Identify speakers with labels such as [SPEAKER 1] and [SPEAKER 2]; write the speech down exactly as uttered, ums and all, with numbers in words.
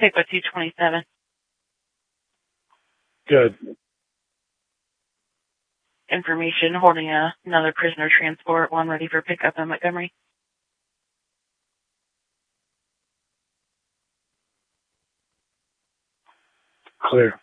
[SPEAKER 1] Take by two twenty-seven.
[SPEAKER 2] Good.
[SPEAKER 1] Information holding a, another prisoner transport, one ready for pickup in Montgomery.
[SPEAKER 2] Clear.